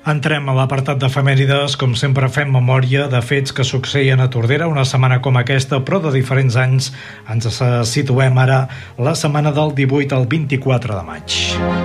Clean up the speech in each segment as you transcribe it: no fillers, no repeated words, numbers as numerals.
Entrem a l'apartat d'efemèrides. Com sempre fem memòria de fets que succeïen a Tordera una setmana com aquesta, però de diferents anys. Ens situem ara la setmana del 18 al 24 de maig.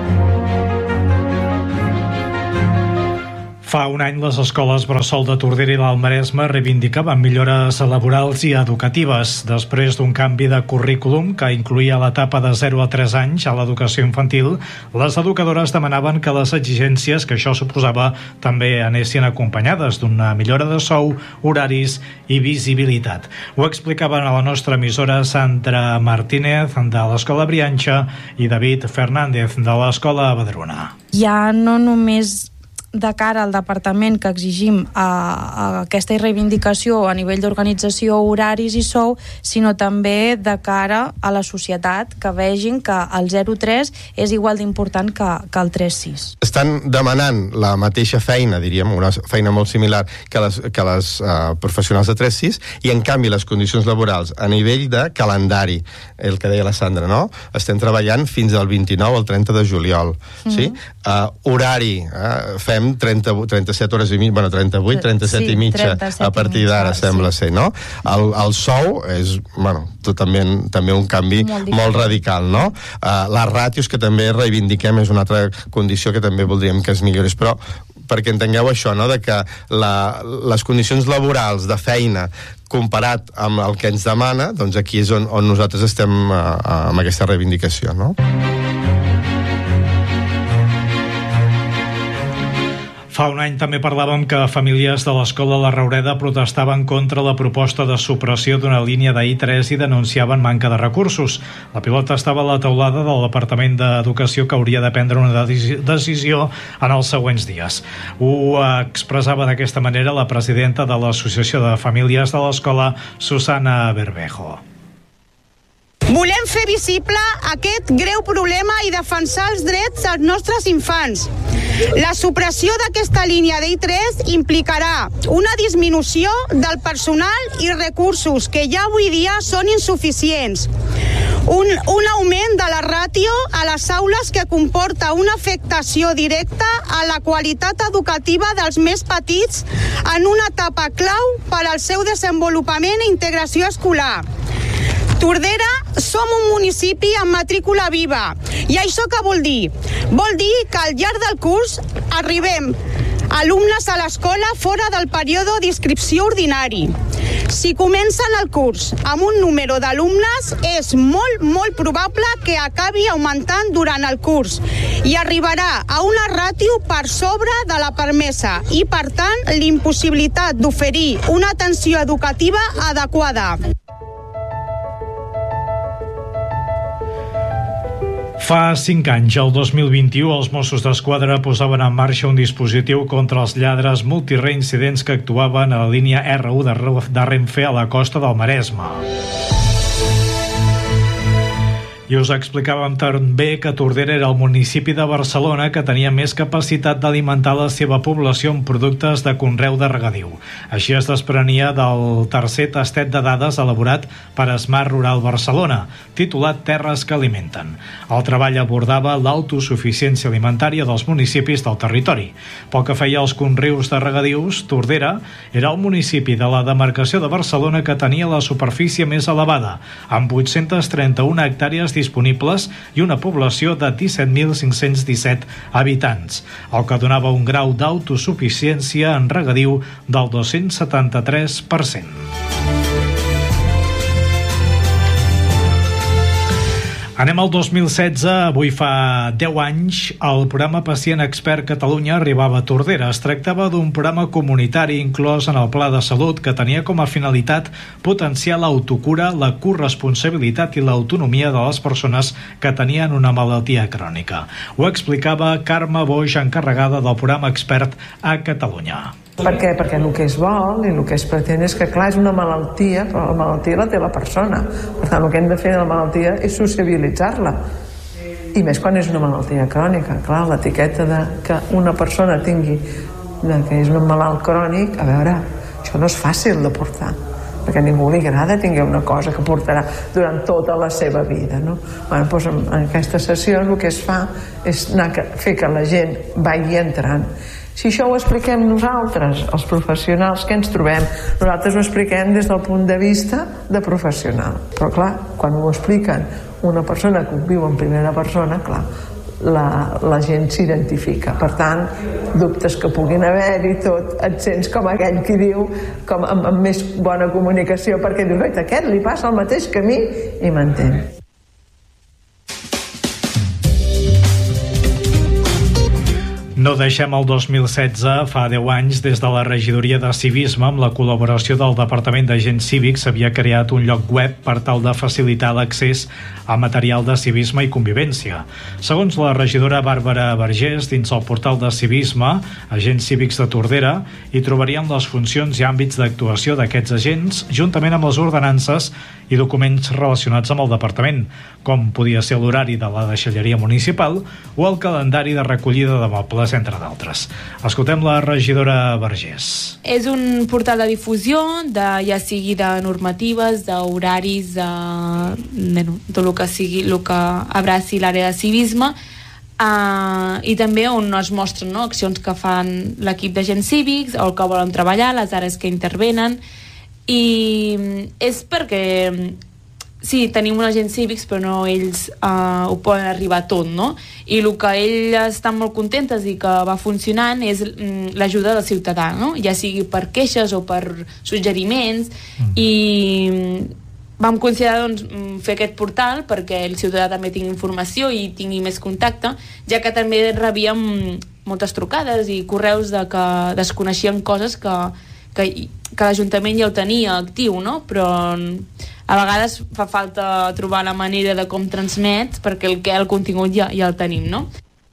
Fa un any, les escoles bressol de Tordera i l'Alt Maresme reivindicaven millores laborals i educatives. Després d'un canvi de currículum que incloïa l'etapa de 0 a 3 anys a l'educació infantil, les educadores demanaven que les exigències que això suposava també anessin acompanyades d'una millora de sou, horaris i visibilitat. Ho explicaven a la nostra emissora Sandra Martínez, de l'Escola Brianxa, i David Fernández, de l'Escola Badruna. Ja no només de cara al departament que exigim a aquesta reivindicació a nivell d'organització, horaris i sou, sinó també de cara a la societat, que vegin que el 0-3 és igual d'important que el 3-6. Estan demanant la mateixa feina, diríem, una feina molt similar que les professionals de 3-6, i en canvi les condicions laborals a nivell de calendari, el que deia la Sandra, no? Estem treballant fins al 29 al 30 de juliol, sí? Horari, fem 37 hores i mitja, bueno, 38, 37 i mitja a partir d'ara, sembla ser, no? El sou és, bueno, també un canvi molt radical, no? Les ràtios, que també reivindiquem, és una altra condició que també voldríem que es millorés, però perquè entengueu això, no?, de que les condicions laborals de feina comparat amb el que ens demana, doncs aquí és on nosaltres estem amb aquesta reivindicació, no? Fa un any també parlàvem que famílies de l'escola La Raureda protestaven contra la proposta de supressió d'una línia d'I3 i denunciaven manca de recursos. La pilota estava a la teulada del Departament d'Educació, que hauria de prendre una decisió en els següents dies. Ho expressava d'aquesta manera la presidenta de l'Associació de Famílies de l'Escola, Susana Bermejo. Volem fer visible aquest greu problema i defensar els drets dels nostres infants. La supressió d'aquesta línia d'I3 implicarà una disminució del personal i recursos que ja avui dia són insuficients, un augment de la ràtio a les aules que comporta una afectació directa a la qualitat educativa dels més petits en una etapa clau per al seu desenvolupament i integració escolar. Tordera som un municipi amb matrícula viva. I això què vol dir? Vol dir que al llarg del curs arribem alumnes a l'escola fora del període d'inscripció ordinari. Si comencen el curs amb un número d'alumnes, és molt probable que acabi augmentant durant el curs i arribarà a una ràtio per sobre de la permesa i, per tant, l'impossibilitat d'oferir una atenció educativa adequada. Fa 5 anys, el 2021, els Mossos d'Esquadra posaven en marxa un dispositiu contra els lladres multireincidents que actuaven a la línia R1 de Renfe a la costa del Maresme. I us explicàvem també que Tordera era el municipi de Barcelona que tenia més capacitat d'alimentar la seva població amb productes de conreu de regadiu. Així es desprenia del tercer tastet de dades elaborat per Smart Rural Barcelona, titulat Terres que alimenten. El treball abordava l'autosuficiència alimentària dels municipis del territori. Pel que feia als conreus de regadius, Tordera era el municipi de la demarcació de Barcelona que tenia la superfície més elevada, amb 831 hectàrees disponibles i una població de 17.517 habitants, el que donava un grau d'autosuficiència en regadiu del 273%. Anem al 2016, avui fa 10 anys, el programa Pacient Expert Catalunya arribava a Tordera. Es tractava d'un programa comunitari inclòs en el Pla de Salut que tenia com a finalitat potenciar l'autocura, la corresponsabilitat i l'autonomia de les persones que tenien una malaltia crònica. Ho explicava Carme Boix, encarregada del programa Expert a Catalunya. Per què? Perquè el que es vol i el que es pretén és que, clar, és una malaltia, però la malaltia la té la persona. Per tant, el que hem de fer de la malaltia és sociabilitzar-la. I més quan és una malaltia crònica. Clar, l'etiqueta de que una persona tingui que és un malalt crònic, a veure, això no és fàcil de portar, perquè a ningú li agrada tenir una cosa que portarà durant tota la seva vida, no? Doncs en aquesta sessió el que es fa és fer que la gent vagi entrant Si això ho expliquem nosaltres, els professionals que ens trobem, nosaltres ho expliquem des del punt de vista de professional. Però clar, quan ho expliquen una persona que ho viu en primera persona, clar, la gent s'identifica. Per tant, dubtes que puguin haver-hi, tot, et sents com aquell qui diu, com amb més bona comunicació, perquè dius, oi, aquest li passa el mateix que a mi, i m'entén. No deixem el 2016, fa 10 anys, des de la regidoria de civisme, amb la col·laboració del Departament d'Agents Cívics, s'havia creat un lloc web per tal de facilitar l'accés a material de civisme i convivència. Segons la regidora Bàrbara Vergés, dins el portal de civisme, Agents Cívics de Tordera, hi trobarien les funcions i àmbits d'actuació d'aquests agents, juntament amb les ordenances i documents relacionats amb el departament, com podia ser l'horari de la deixalleria municipal o el calendari de recollida de mobles, entre d'altres. Escoltem la regidora Vergés. És un portal de difusió, ja sigui de normatives, d'horaris, de tot el que sigui, el que abraci l'àrea de civisme, i també on es mostren accions que fan l'equip d'agents cívics o el que volen treballar, les àrees que intervenen, i és perquè sí, tenim uns agents cívics, però no ells ho poden arribar tot, no? I el que ells estan molt contentes i que va funcionant és l'ajuda del ciutadà, no? Ja sigui per queixes o per suggeriments, i vam considerar fer aquest portal perquè el ciutadà també tingui informació i tingui més contacte, ja que també rebíem moltes trucades i correus de que desconeixien coses que l'Ajuntament ja ho tenia actiu, no? Però a vegades fa falta trobar la manera de com transmet, perquè el contingut ja el tenim, no?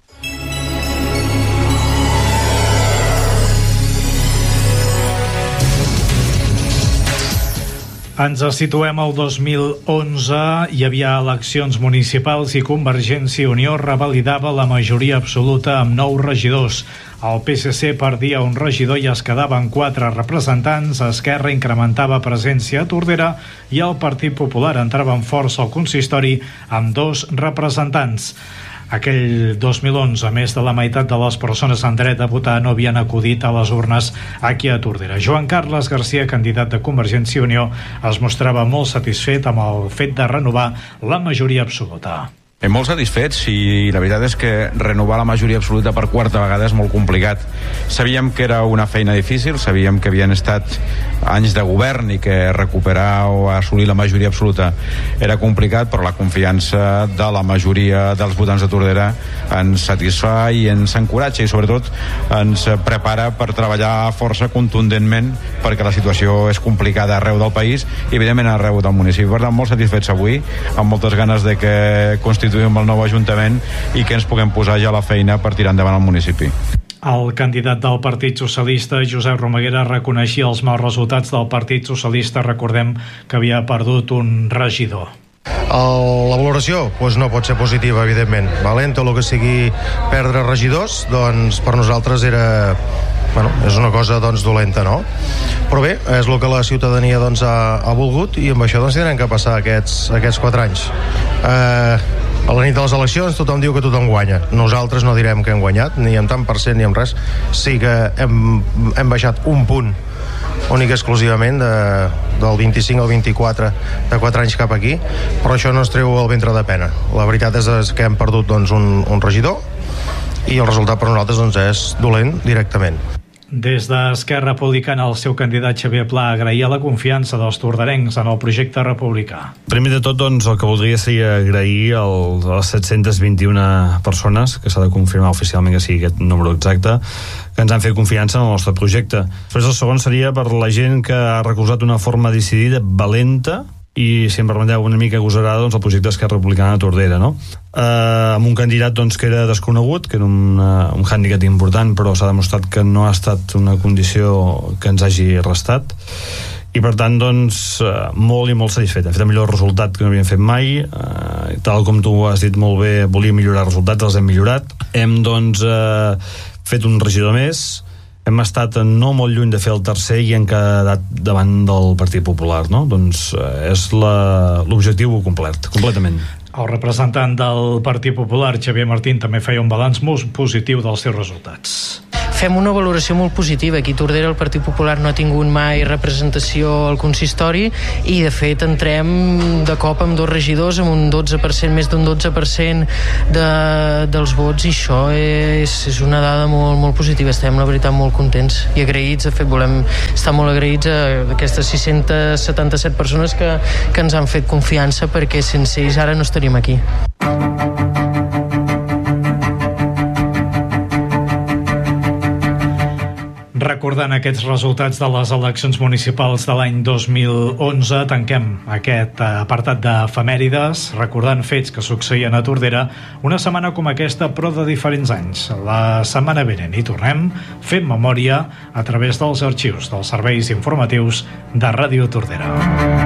Ens situem al 2011, hi havia eleccions municipals i Convergència i Unió revalidava la majoria absoluta amb 9 regidors. El PSC perdia un regidor i es quedaven 4 representants, Esquerra incrementava presència a Tordera i el Partit Popular entrava en força al consistori amb 2 representants. Aquell 2011, més de la meitat de les persones en dret a votar no havien acudit a les urnes aquí a Tordera. Joan Carles Garcia, candidat de Convergència i Unió, es mostrava molt satisfet amb el fet de renovar la majoria absoluta. Molt satisfets, i la veritat és que renovar la majoria absoluta per quarta vegada és molt complicat. Sabíem que era una feina difícil, sabíem que havien estat anys de govern i que recuperar o assolir la majoria absoluta era complicat, però la confiança de la majoria dels votants de Tordera ens satisfà i ens encoratja, i sobretot ens prepara per treballar força contundentment, perquè la situació és complicada arreu del país i evidentment arreu del municipi. Per tant, molt satisfets avui, amb moltes ganes de que constituïm el nou Ajuntament i que ens puguem posar ja a la feina per tirar endavant el municipi. El candidat del Partit Socialista, Josep Romaguera, reconeixia els mals resultats del Partit Socialista. Recordem que havia perdut un regidor. La valoració no pot ser positiva, evidentment. En tot el que sigui perdre regidors, doncs per nosaltres és una cosa dolenta, no? Però bé, és el que la ciutadania ha volgut, i amb això tindrem que passar aquests 4 anys. A la nit de les eleccions tothom diu que tothom guanya. Nosaltres no direm que hem guanyat, ni en tant per cent ni en res. Sí que hem baixat un punt únic exclusivament del 25 al 24 de 4 anys cap aquí, però això no ens treu el ventre de pena. La veritat és que hem perdut un regidor i el resultat per nosaltres és dolent directament. Des d'Esquerra Republicana, el seu candidat Xavier Pla agraïa la confiança dels torderencs en el projecte republicà. Primer de tot, el que voldria seria agrair a les 721 persones, que s'ha de confirmar oficialment que sigui aquest número exacte, que ens han fet confiança en el nostre projecte. Després el segon seria per la gent que ha recolzat d'una forma decidida, valenta, i, si em permeteu una mica agosarada, el projecte Esquerra Republicana de Tordera, no? Amb un candidat que era desconegut, que era un hàndicap important, però s'ha demostrat que no ha estat una condició que ens hagi restat, i per tant molt i molt satisfet. Hem fet el millor resultat que no havíem fet mai, tal com tu has dit molt bé, volíem millorar els resultats, els hem millorat. Hem fet un regidor més, hem estat no molt lluny de fer el tercer i hem quedat davant del Partit Popular, no? És l'objectiu completament. El representant del Partit Popular, Xavier Martín, també feia un balanç molt positiu dels seus resultats. fem una valoració molt positiva. Aquí a Tordera el Partit Popular no ha tingut mai representació al consistori i de fet entrem de cop amb 2 regidors amb un 12%, més d'un 12% dels vots, i això és una dada molt, molt positiva. Estem la veritat molt contents i agraïts. De fet volem estar molt agraïts a aquestes 677 persones que ens han fet confiança, perquè sense ells ara no estaríem aquí. Recordant aquests resultats de les eleccions municipals de l'any 2011, tanquem aquest apartat d'efemèrides recordant fets que succeïen a Tordera una setmana com aquesta, però de diferents anys. La setmana vinent hi tornem fent memòria a través dels arxius dels serveis informatius de Ràdio Tordera.